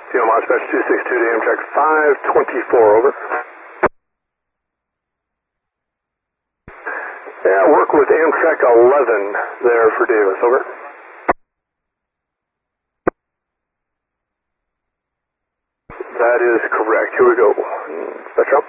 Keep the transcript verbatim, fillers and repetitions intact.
C M Dispatch two six two to Amtrak five twenty-four, over. Yeah, work with Amtrak eleven there for Davis, over. That is correct. Here we go. Spectrum.